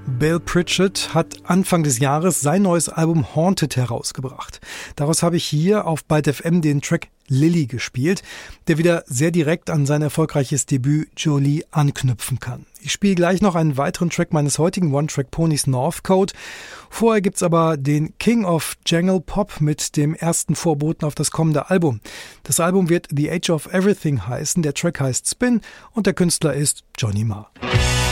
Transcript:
Bill Pritchard hat Anfang des Jahres sein neues Album Haunted herausgebracht. Daraus habe ich hier auf Byte FM den Track Lily gespielt, der wieder sehr direkt an sein erfolgreiches Debüt Jolie anknüpfen kann. Ich spiele gleich noch einen weiteren Track meines heutigen One-Track-Ponys Northcote. Vorher gibt's aber den King of Jangle Pop mit dem ersten Vorboten auf das kommende Album. Das Album wird The Age of Everything heißen, der Track heißt Spin und der Künstler ist Johnny Marr.